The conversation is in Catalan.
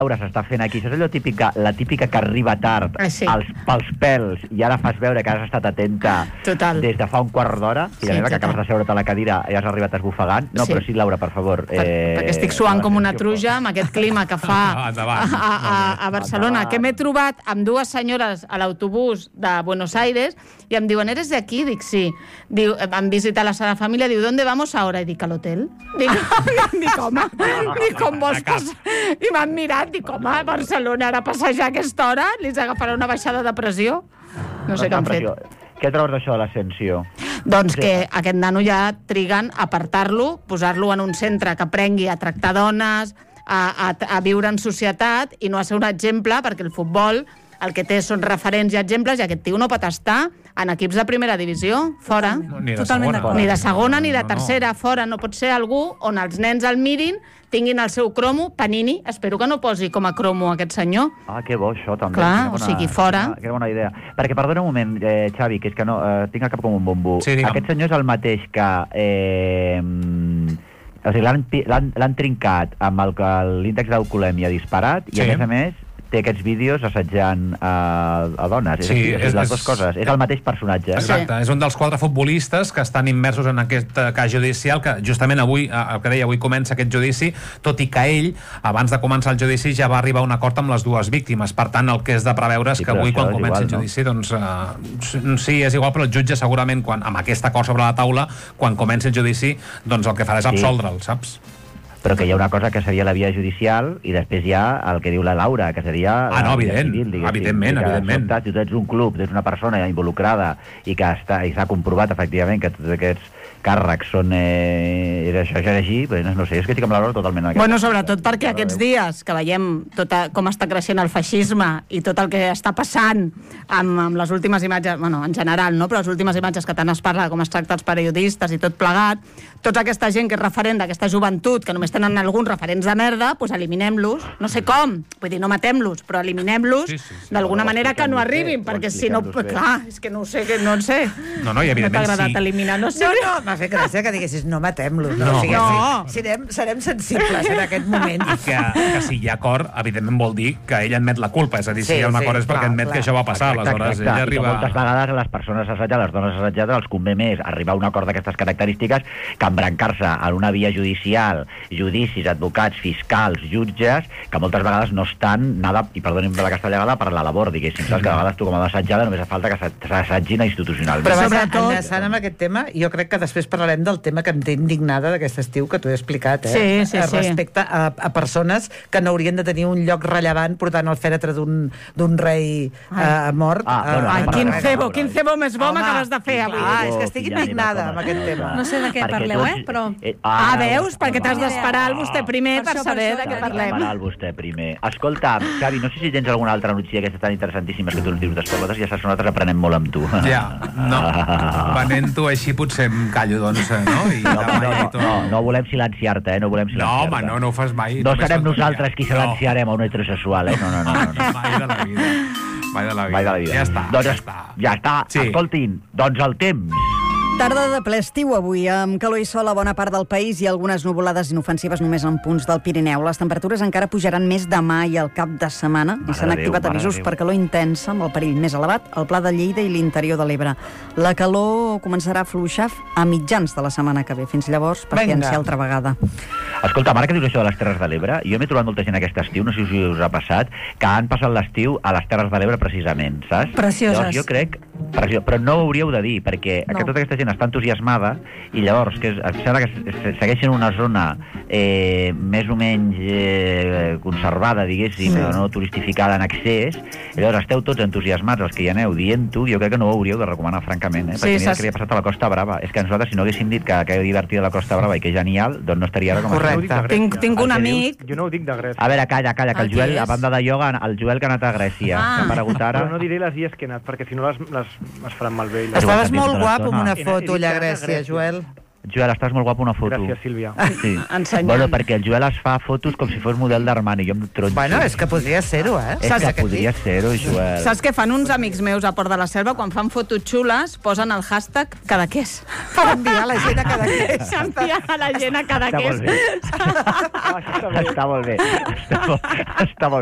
Laura s'està fent aquí, això és allò típica, la típica que arriba tard pels pèls i ara fas veure que has estat atenta des de fa un quart d'hora, filla meva, que acabes de seure't a la cadira i has arribat esbufegant. No, però sí, Laura, per favor. Perquè estic suant com una truja amb aquest clima que fa a Barcelona, que m'he trobat amb dues senyores a l'autobús de Buenos Aires i em diuen, ¿eres de aquí? Dic, sí. Diu, van visitar la Sagrada Família, diu, ¿dónde vamos ahora? I dic, a l'hotel. Dic, home, com vols passar? I m'han mirat, dic, home, a Barcelona ara passejar a aquesta hora li agafarà una baixada de pressió. No sé què han fet. Què trobes d'això de l'Ascensió? Doncs que aquest nano ja triguen a apartar-lo, posar-lo en un centre que aprengui a tractar dones, a viure en societat i no a ser un exemple, perquè el futbol el que té són referents i exemples i aquest tio no pot estar en equips de primera divisió, fora. Ni de segona. Ni de segona ni de tercera, fora. No pot ser algú on els nens el mirin, tinguin el seu cromo, Panini, espero que no posi com a cromo aquest senyor. Ah, que bo, això també. Clar, o sigui, fora. Que bona idea. Perquè, perdona un moment, Xavi, que és que no, tinc el cap com un bombo. Sí, aquest senyor és el mateix que... o sigui, l'han trincat amb l'índex d'alcoholèmia disparat i, a més, té aquests vídeos assetjant a dones. Sí, és les dues coses. És el mateix personatge. Exacte. És un dels 4 futbolistes que estan immersos en aquest cas judicial, que justament avui, el que deia, avui comença aquest judici, tot i que ell, abans de començar el judici, ja va arribar a un acord amb les dues víctimes. Per tant, el que és de preveure és que avui, quan comenci el judici, doncs, sí, és igual, però el jutge segurament, amb aquest acord sobre la taula, quan comenci el judici, doncs el que farà és absoldre'l, saps? Però que hi ha una cosa que seria la via judicial i després hi ha el que diu la Laura, que seria... no, evidentment. Si tu ets un club, ets una persona involucrada i que s'ha comprovat efectivament que tots aquests càrrecs són... això és així, no sé, és que estic amb la Laura totalment... Bueno, sobretot perquè aquests dies que veiem com està creixent el feixisme i tot el que està passant amb les últimes imatges, bueno, en general, no? Però les últimes imatges que tant es parla de com es tracta els periodistes i tot plegat, tota aquesta gent que és referent d'aquesta joventut, que només tenen alguns referents de merda, doncs eliminem-los. No sé com, vull dir, no matem-los, però eliminem-los d'alguna manera que no arribin, perquè si no... Clar, és que no ho sé, no en sé. No, i evidentment sí. No t'ha agradat eliminar, no sé. No, m'ha fet gràcia que diguessis no matem-los. Serem sensibles en aquest moment. I que si hi ha acord, evidentment vol dir que ell admet la culpa, és a dir, si hi ha un acord és perquè admet que això va passar, aleshores ella arriba... Moltes vegades les persones assajades, les dones assajades, els convé més arribar a un acord d'aquestes característiques que embrancar-se en una via judicial, judicis, advocats, fiscals, jutges, que moltes vegades no estan nada, i perdonin la castellana, per la labor, diguéssim, saps? Que a vegades tu com a assajada només fa falta que s'assagin institucionalment. Però enllaçant amb aquest tema, jo crec que després parlarem del tema que em té indignada d'aquest estiu que t'ho he explicat, Sí. Respecte a persones que no haurien de tenir un lloc rellevant portant el fèretre d'un rei mort. Quin cebo més bo m'acabes de fer avui. És que estic indignada amb aquest tema. No sé de què parleu, però... Veus? Perquè t'has d'esperar el vostè primer per saber de què parlem. El vostè primer. Escolta, Xavi, no sé si tens alguna altra notícia d'aquestes tan interessantíssimes que tu ens dius d'escoltes, ja saps, nosaltres aprenem molt amb tu. Ja, no. Venent-ho així potser em callo, doncs, no? No volem silenciar-te, no volem silenciar-te. No, home, no ho fas mai. No serem nosaltres qui silenciarem a un heterosexual, No. Mai de la vida. Mai de la vida. Ja està. Escoltin, doncs el temps. Tarda de ple estiu avui, amb calor i sol a bona part del país i algunes nuvolades inofensives només en punts del Pirineu. Les temperatures encara pujaran més demà i al cap de setmana i s'han activat avisos per calor intensa amb el perill més elevat al Pla de Lleida i l'interior de l'Ebre. La calor començarà a fluixar a mitjans de la setmana que ve. Fins llavors, paciència altra vegada. Escolta, ara que dius això de les Terres de l'Ebre, jo m'he trobat molta gent aquest estiu, no sé si us ha passat, que han passat l'estiu a les Terres de l'Ebre precisament, saps? Precioses. Llavors, jo crec, però no ho hauríeu de dir, perquè tota aquesta gent està entusiasmada i llavors que em sembla que segueixen una zona més o menys conservada, diguéssim, no turistificada en excés, i llavors esteu tots entusiasmats, els que hi aneu dient-ho, jo crec que no ho hauríeu de recomanar francament, perquè mira que li ha passat a la Costa Brava. És que nosaltres, si no haguéssim dit que divertida la Costa Brava i que és genial, doncs no estaria ara com a... Tinc un amic... Jo no ho dic de Grècia. A veure, calla, que el Joel, a banda de ioga, el Joel que ha anat a Grècia, que ha aparegut ara... Però no diré les dies que he anat, perquè si no les faran malbé. Estaves molt guapo amb una foto allà a Grècia, Joel. Joel, estàs molt guapo una foto. Gràcies, Sílvia. Sí. Ensenyant. Bueno, perquè el Joel es fa fotos com si fos model d'Armani, jo em tronxo. Bueno, és que podria ser-ho, És que podria ser-ho, Joel. Saps què fan uns amics meus a Port de la Selva? Quan fan fotos xules, posen el hashtag Cadaqués. Per enviar la gent a Cadaqués. S'envia a la gent a Cadaqués. Està molt bé. Està molt bé. Està molt